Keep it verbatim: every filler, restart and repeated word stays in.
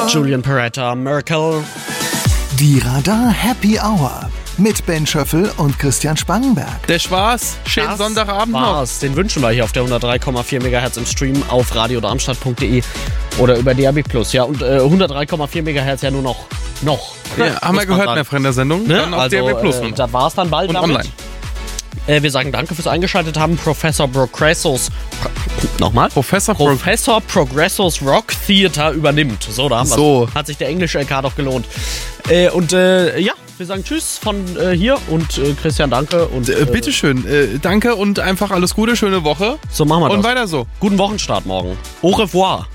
Julian Peretta, Miracle. Die Radar Happy Hour mit Ben Schöffel und Christian Spangenberg. Der Spaß. Schönen Das Sonntagabend war's. Den wünschen wir hier auf der hundertdrei Komma vier Megahertz im Stream auf radio darmstadt punkt de oder über D A B Plus. Ja, und äh, hundertdrei Komma vier Megahertz ja nur noch. Noch. noch. Ja, haben wir gehört, mehr von der Sendung. Ne? Dann auf Also, D A B Plus. Äh, das war's dann bald und damit. online. Äh, wir sagen danke fürs Eingeschaltet haben. Professor Progressos. Pro, nochmal? Professor, Pro Professor Progressos Rock Theater übernimmt. So, da haben wir So. Hat sich der englische L K doch gelohnt. Äh, und äh, ja, wir sagen Tschüss von äh, hier und äh, Christian, danke. Und, äh, bitteschön. Äh, danke und einfach alles Gute, schöne Woche. So machen wir das. Und weiter so. Guten Wochenstart morgen. Au revoir.